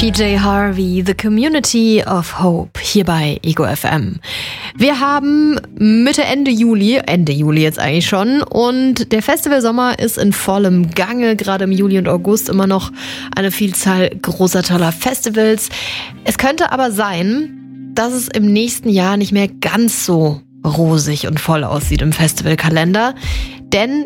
PJ Harvey, The Community of Hope, hier bei Ego FM. Wir haben Ende Juli jetzt eigentlich schon, und der Festivalsommer ist in vollem Gange, gerade im Juli und August immer noch eine Vielzahl großer, toller Festivals. Es könnte aber sein, dass es im nächsten Jahr nicht mehr ganz so rosig und voll aussieht im Festivalkalender, denn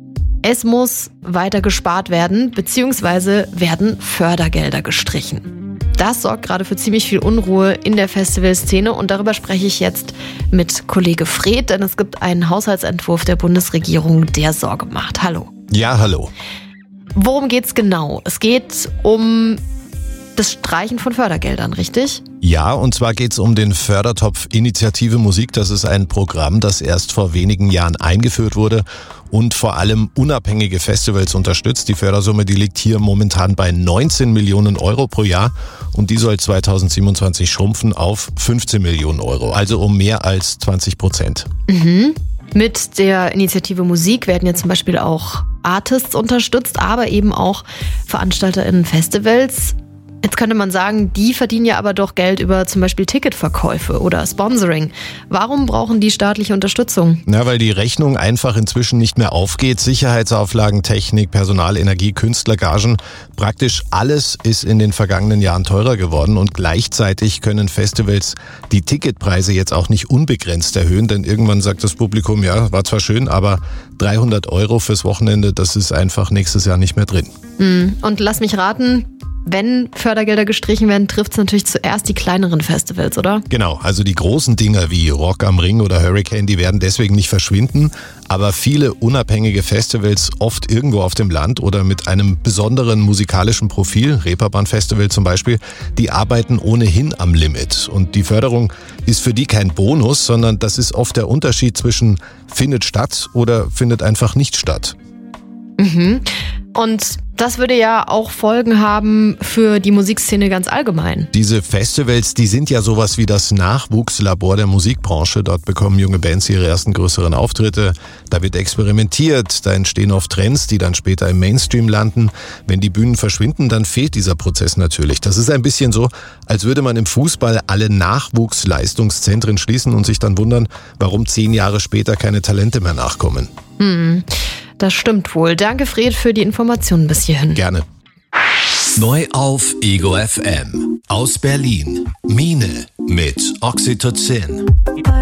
es muss weiter gespart werden, beziehungsweise werden Fördergelder gestrichen. Das sorgt gerade für ziemlich viel Unruhe in der Festivalszene, und darüber spreche ich jetzt mit Kollege Fred, denn es gibt einen Haushaltsentwurf der Bundesregierung, der Sorge macht. Hallo. Ja, hallo. Worum geht's genau? Es geht um das Streichen von Fördergeldern, richtig? Ja, und zwar geht es um den Fördertopf Initiative Musik. Das ist ein Programm, das erst vor wenigen Jahren eingeführt wurde und vor allem unabhängige Festivals unterstützt. Die Fördersumme, die liegt hier momentan bei 19 Millionen Euro pro Jahr, und die soll 2027 schrumpfen auf 15 Millionen Euro, also um mehr als 20%. Mhm. Mit der Initiative Musik werden jetzt zum Beispiel auch Artists unterstützt, aber eben auch VeranstalterInnen Festivals. Jetzt könnte man sagen, die verdienen ja aber doch Geld über zum Beispiel Ticketverkäufe oder Sponsoring. Warum brauchen die staatliche Unterstützung? Na, weil die Rechnung einfach inzwischen nicht mehr aufgeht. Sicherheitsauflagen, Technik, Personal, Energie, Künstlergagen. Praktisch alles ist in den vergangenen Jahren teurer geworden, und gleichzeitig können Festivals die Ticketpreise jetzt auch nicht unbegrenzt erhöhen, denn irgendwann sagt das Publikum, ja, war zwar schön, aber 300 Euro fürs Wochenende, das ist einfach nächstes Jahr nicht mehr drin. Und lass mich raten, wenn Fördergelder gestrichen werden, trifft es natürlich zuerst die kleineren Festivals, oder? Genau, also die großen Dinger wie Rock am Ring oder Hurricane, die werden deswegen nicht verschwinden. Aber viele unabhängige Festivals, oft irgendwo auf dem Land oder mit einem besonderen musikalischen Profil, Reeperbahn-Festival zum Beispiel, die arbeiten ohnehin am Limit. Und die Förderung ist für die kein Bonus, sondern das ist oft der Unterschied zwischen findet statt oder findet einfach nicht statt. Mhm. Und das würde ja auch Folgen haben für die Musikszene ganz allgemein. Diese Festivals, die sind ja sowas wie das Nachwuchslabor der Musikbranche. Dort bekommen junge Bands ihre ersten größeren Auftritte. Da wird experimentiert, da entstehen oft Trends, die dann später im Mainstream landen. Wenn die Bühnen verschwinden, dann fehlt dieser Prozess natürlich. Das ist ein bisschen so, als würde man im Fußball alle Nachwuchsleistungszentren schließen und sich dann wundern, warum 10 Jahre später keine Talente mehr nachkommen. Das stimmt wohl. Danke, Fred, für die Informationen bis hierhin. Gerne. Neu auf Ego FM. Aus Berlin. Mine mit Oxytocin.